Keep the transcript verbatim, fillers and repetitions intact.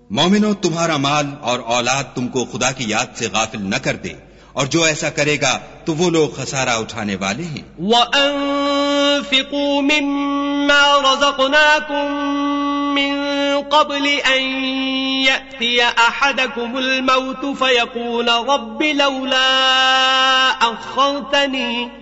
मोमिनो, तुम्हारा माल और औलाद तुमको खुदा की याद से गाफिल न कर दे, और जो ऐसा करेगा तो वो लोग खसारा उठाने वाले हैं। वअन्फिकू मिम्मा रज़क़नाकुम मिन क़ब्ल अन यअतिय अहदकुमुल मौत फयक़ूल रब्बि लौला अख़्ख़रतनी